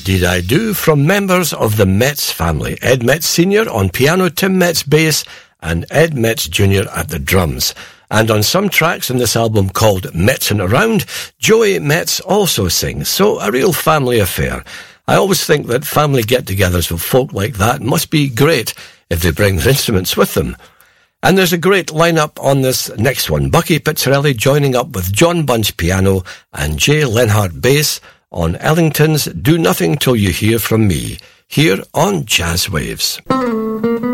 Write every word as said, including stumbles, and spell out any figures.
Did I Do from members of the Metz family. Ed Metz Senior on piano, Tim Metz bass, and Ed Metz Junior at the drums. And on some tracks in this album called Metzin' Around, Joey Metz also sings, so a real family affair. I always think that family get-togethers with folk like that must be great if they bring their instruments with them. And there's a great lineup on this next one. Bucky Pizzarelli joining up with John Bunch piano and Jay Lenhart bass on Ellington's Do Nothing Till You Hear From Me, here on Jazz Waves.